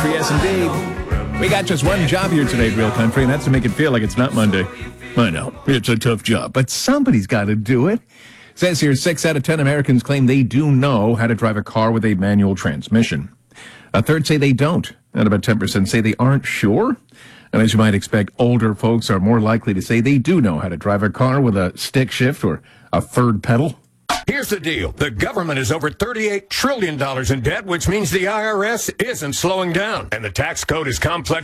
Country, yes indeed. We got just one job here today at Real Country, and that's to make it feel like it's not Monday. I know, it's a tough job, but somebody's got to do it. Says here, 6 out of 10 Americans claim they do know how to drive a car with a manual transmission. A third say they don't, and about 10% say they aren't sure. And as you might expect, older folks are more likely to say they do know how to drive a car with a stick shift or a third pedal. Here's the deal. The government is over $38 trillion in debt, which means the IRS isn't slowing down. And the tax code is complex